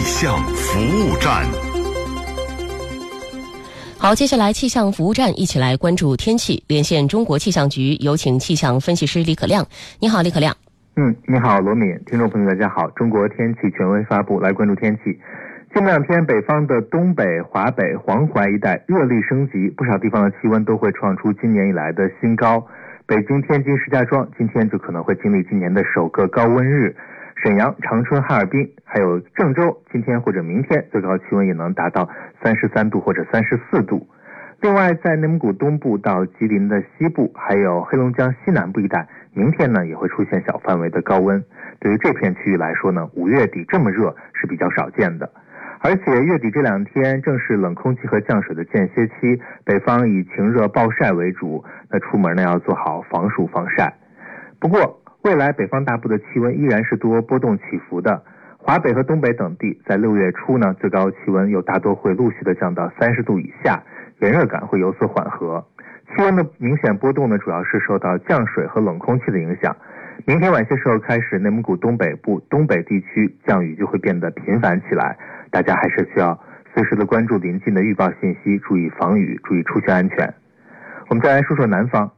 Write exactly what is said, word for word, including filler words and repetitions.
象服务站。 好，接下来气象服务站一起来关注天气。连线中国气象局，有请气象分析师李可亮。你好，李可亮。 嗯，你好，罗敏，听众朋友大家好。中国天气权威发布，来关注天气。近两天北方的东北、华北、黄淮一带热力升级，不少地方的气温都会创出今年以来的新高。北京、天津、石家庄今天就可能会经历今年的首个高温日。沈阳、长春、哈尔滨还有郑州今天或者明天最高气温也能达到三十三度或者三十四度。另外在内蒙古东部到吉林的西部还有黑龙江西南部一带，明天呢也会出现小范围的高温。对于这片区域来说呢，五月底这么热是比较少见的。而且月底这两天正是冷空气和降水的间歇期，北方以晴热暴晒为主，那出门呢要做好防暑防晒。不过未来北方大部的气温依然是多波动起伏的，华北和东北等地在六月初呢，最高气温又大多会陆续的降到三十度以下，炎热感会有所缓和。气温的明显波动呢，主要是受到降水和冷空气的影响。明天晚些时候开始，内蒙古东北部、东北地区降雨就会变得频繁起来，大家还是需要随时的关注临近的预报信息，注意防雨，注意出行安全。我们再来说说南方。